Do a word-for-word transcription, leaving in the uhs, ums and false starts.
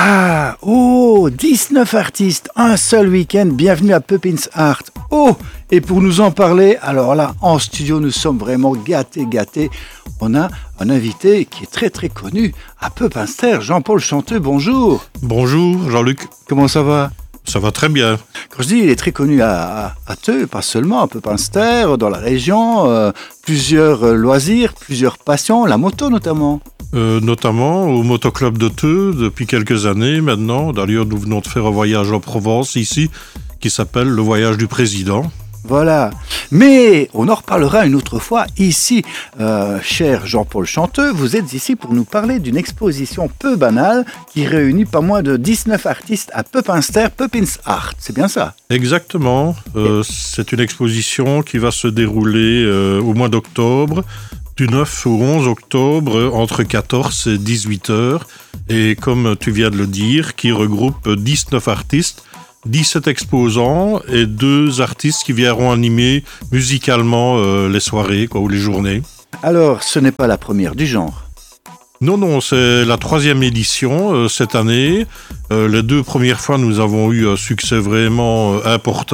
Ah, oh, dix-neuf artistes, un seul week-end, bienvenue à Pepins Art. Oh, et pour nous en parler, alors là, en studio, nous sommes vraiment gâtés, gâtés. On a un invité qui est très très connu à Pepinster, Jean-Paul Chanteux, bonjour. Bonjour Jean-Luc. Comment ça va? Ça va très bien. Quand je dis il est très connu à, à, à Theux, pas seulement, à Pepinster, dans la région, euh, plusieurs euh, loisirs, plusieurs passions, la moto notamment. Euh, notamment au motoclub de Theux depuis quelques années maintenant. D'ailleurs, nous venons de faire un voyage en Provence ici qui s'appelle le voyage du président. Voilà. Mais on en reparlera une autre fois. Ici, euh, cher Jean-Paul Chanteux, vous êtes ici pour nous parler d'une exposition peu banale qui réunit pas moins de dix-neuf artistes à Pepinster, Pepins Art. C'est bien ça? Exactement. Euh, c'est une exposition qui va se dérouler euh, au mois d'octobre, du neuf au onze octobre, entre quatorze et dix-huit heures. Et comme tu viens de le dire, qui regroupe dix-neuf artistes, dix-sept exposants et deux artistes qui viendront animer musicalement euh, les soirées quoi, ou les journées. Alors, ce n'est pas la première du genre? Non, non, c'est la troisième édition euh, cette année. Euh, les deux premières fois, nous avons eu un succès vraiment euh, important.